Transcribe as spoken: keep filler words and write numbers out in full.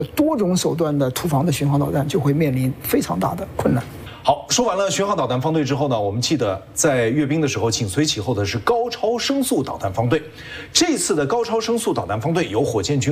多种手段的突防的巡航导弹就会面临非常大的困难。 好，说完了巡航导弹方队之后呢，我们记得在阅兵的时候紧随其后的是高超声速导弹方队。这次的高超声速导弹方队由火箭军